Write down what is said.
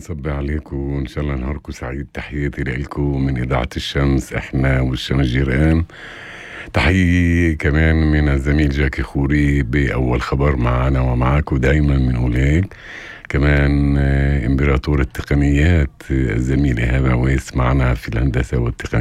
بنصبي عليكم وإن شاء الله نهاركم سعيد. تحياتي لكم من إذاعة الشمس، إحنا والشمس جيران. تحية كمان من الزميل جاكي خوري بأول خبر معنا ومعاكم دايما من هناك. كمان إمبراطور التقنيات الزميل إيهاب عويس معنا في الهندسة والتقنيات.